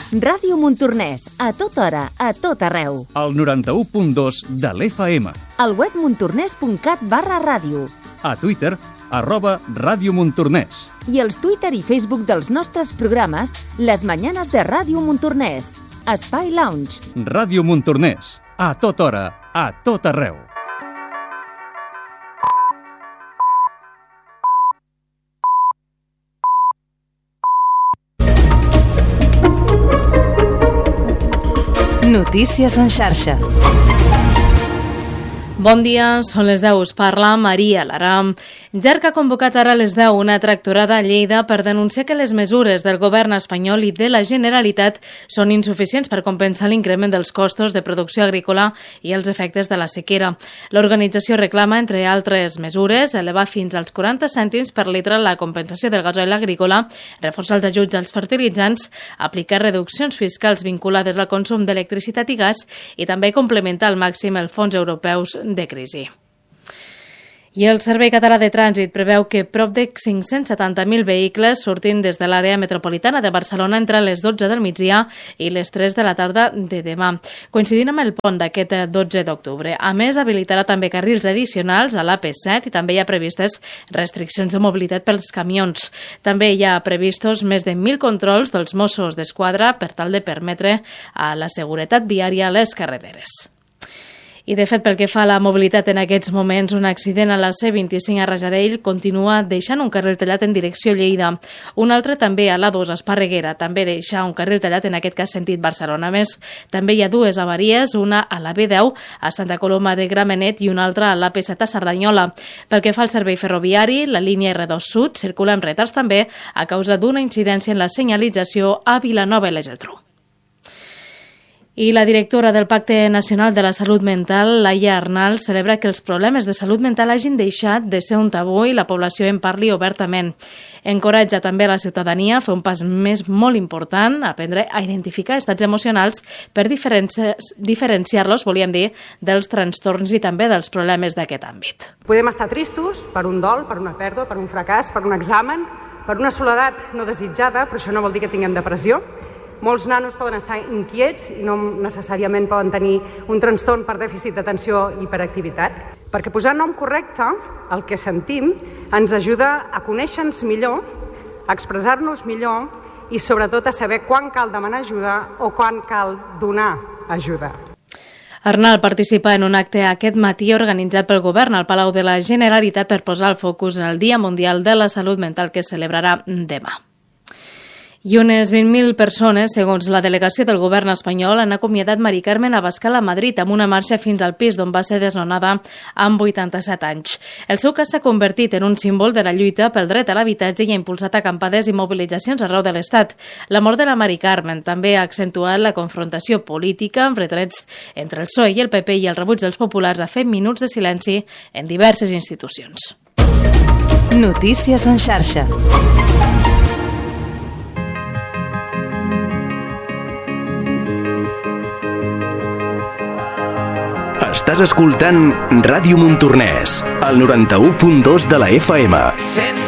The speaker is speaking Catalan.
Ràdio Montornès, a tota hora, a tot arreu. El 91.2 de l'FM. Al web montornès.cat/ràdio. A Twitter, @Ràdio Montornès. I els Twitter i Facebook dels nostres programes, Les Mañanes de Ràdio Montornès. Espai Lounge. Ràdio Montornès, a tota hora, a tot arreu. Notícies en xarxa. Bon dia, són les 10, us parla Maria Lara. JERC ha convocat ara a les 10 una tractorada a Lleida per denunciar que les mesures del govern espanyol i de la Generalitat són insuficients per compensar l'increment dels costos de producció agrícola i els efectes de la sequera. L'organització reclama, entre altres mesures, elevar fins als 40 cèntims per litre la compensació del gasoil agrícola, reforçar els ajuts als fertilitzants, aplicar reduccions fiscals vinculades al consum d'electricitat i gas i també complementar al màxim els fons europeus de crisi. I el Servei Català de Trànsit preveu que prop de 570.000 vehicles sortin des de l'àrea metropolitana de Barcelona entre les 12 del migdia i les 3 de la tarda de demà, coincidint amb el pont d'aquest 12 d'octubre. A més, habilitarà també carrils addicionals a l'AP7 i també hi ha previstes restriccions de mobilitat pels camions. També hi ha previstos més de 1.000 controls dels Mossos d'Esquadra per tal de permetre a la seguretat viària a les carreteres. I, de fet, pel que fa a la mobilitat en aquests moments, un accident a la C25 a Rajadell continua deixant un carril tallat en direcció Lleida. Un altre també a l'A2 a Esparreguera, també deixa un carril tallat en aquest cas sentit Barcelona. A més, també hi ha dues avaries, una a la B10 a Santa Coloma de Gramenet i una altra a l'AP7 a Cerdanyola. Pel que fa al servei ferroviari, la línia R2 Sud circula amb retards també a causa d'una incidència en la senyalització a Vilanova i la Geltrú. I la directora del Pacte Nacional de la Salut Mental, Laia Arnal, celebra que els problemes de salut mental hagin deixat de ser un tabú i la població en parli obertament. Encoratja també a la ciutadania a fer un pas més molt important, a aprendre a identificar estats emocionals per diferenciar-los, volíem dir, dels trastorns i també dels problemes d'aquest àmbit. Podem estar tristos per un dol, per una pèrdua, per un fracàs, per un examen, per una soledat no desitjada, però això no vol dir que tinguem depressió. Molts nanos poden estar inquiets i no necessàriament poden tenir un trastorn per dèficit d'atenció i hiperactivitat. Perquè posar nom correcte al que sentim ens ajuda a conèixer-nos millor, a expressar-nos millor i sobretot a saber quan cal demanar ajuda o quan cal donar ajuda. Arnal participa en un acte aquest matí organitzat pel govern al Palau de la Generalitat per posar el focus en el Dia Mundial de la Salut Mental que es celebrarà demà. I unes 20.000 persones, segons la delegació del govern espanyol, han acomiadat Mari Carmen Abascal a Madrid amb una marxa fins al pis d'on va ser desnonada amb 87 anys. El seu cas s'ha convertit en un símbol de la lluita pel dret a l'habitatge i ha impulsat acampades i mobilitzacions arreu de l'Estat. La mort de la Mari Carmen també ha accentuat la confrontació política amb retrets entre el PSOE i el PP i el rebuig dels populars a fer minuts de silenci en diverses institucions. Notícies en xarxa. Estàs escoltant Ràdio Montornès, el 91.2 de la FM.